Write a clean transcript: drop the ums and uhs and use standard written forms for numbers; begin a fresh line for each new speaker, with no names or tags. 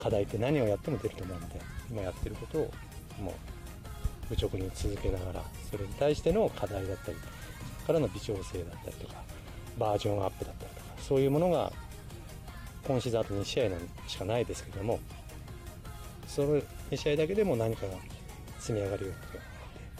課題って何をやっても出ると思うので、今やってることをもう愚直に続けながら、それに対しての課題だったり、それからの微調整だったりとか、バージョンアップだったりとか、そういうものが今シーズンあと2試合しかないですけども、その2試合だけでも何かが積み上がるような気が